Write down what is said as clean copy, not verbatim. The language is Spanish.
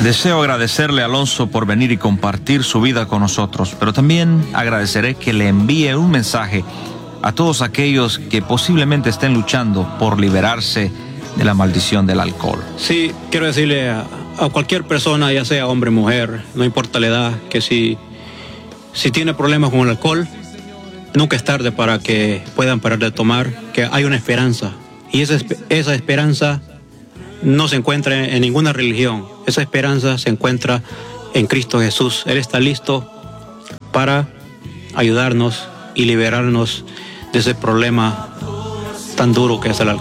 Deseo agradecerle a Alonso por venir y compartir su vida con nosotros, pero también agradeceré que le envíe un mensaje a todos aquellos que posiblemente estén luchando por liberarse de la maldición del alcohol. Sí, quiero decirle a cualquier persona, ya sea hombre o mujer, no importa la edad, que si tiene problemas con el alcohol, nunca es tarde para que puedan parar de tomar, que hay una esperanza. Y esa esperanza no se encuentra en ninguna religión. Esa esperanza se encuentra en Cristo Jesús. Él está listo para ayudarnos y liberarnos de ese problema tan duro que es el alcohol.